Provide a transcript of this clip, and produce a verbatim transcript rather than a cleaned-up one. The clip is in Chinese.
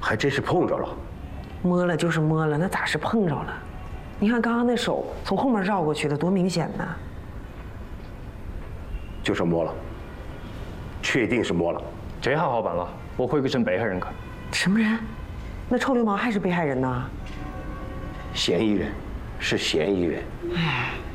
还真是碰着了。 摸了就是摸了，那咋是碰着了？你看刚刚那手从后面绕过去的，多明显呢！ 就是摸了，确定是摸了。 这下好办了，我回去审被害人去。 什么人？那臭流氓还是被害人呢？ 嫌疑人是嫌疑人。 哎。